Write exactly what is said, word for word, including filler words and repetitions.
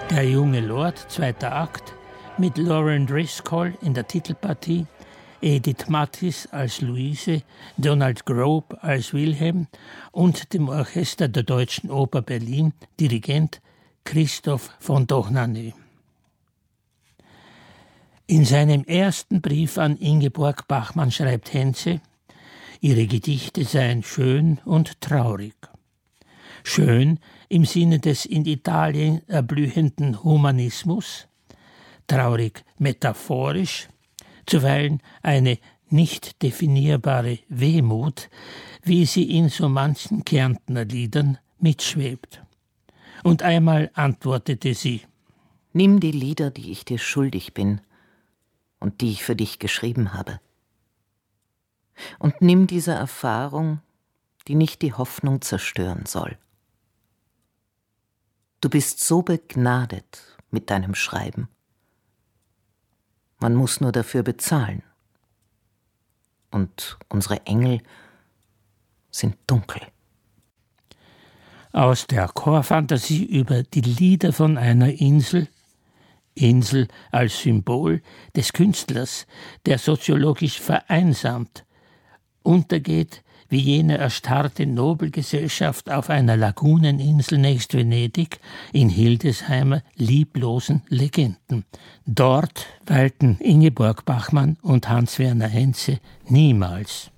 Der junge Lord, zweiter Akt, mit Lauren Driscoll in der Titelpartie, Edith Mathis als Luise, Donald Grobe als Wilhelm und dem Orchester der Deutschen Oper Berlin, Dirigent Christoph von Dohnanyi. In seinem ersten Brief an Ingeborg Bachmann schreibt Henze, ihre Gedichte seien schön und traurig. Schön im Sinne des in Italien erblühenden Humanismus, traurig metaphorisch, zuweilen eine nicht definierbare Wehmut, wie sie in so manchen Kärntner Liedern mitschwebt. Und einmal antwortete sie: Nimm die Lieder, die ich dir schuldig bin und die ich für dich geschrieben habe. Und nimm diese Erfahrung, die nicht die Hoffnung zerstören soll. Du bist so begnadet mit deinem Schreiben. Man muss nur dafür bezahlen. Und unsere Engel sind dunkel. Aus der Chorfantasie über die Lieder von einer Insel, Insel als Symbol des Künstlers, der soziologisch vereinsamt, untergeht wie jene erstarrte Nobelgesellschaft auf einer Laguneninsel nächst Venedig in Hildesheimer lieblosen Legenden. Dort weilten Ingeborg Bachmann und Hans-Werner Henze niemals.